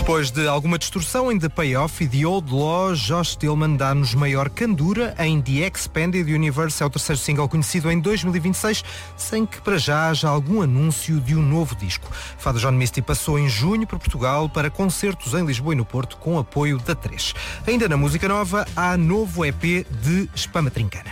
Depois de alguma distorção em The Payoff e The Old Law, Josh Stillman dá-nos maior candura em The Expanded Universe. É o terceiro single conhecido em 2026, sem que para já haja algum anúncio de um novo disco. Fado John Misty passou em junho por Portugal para concertos em Lisboa e no Porto com apoio da 3. Ainda na música nova, há novo EP de Spama Trincana.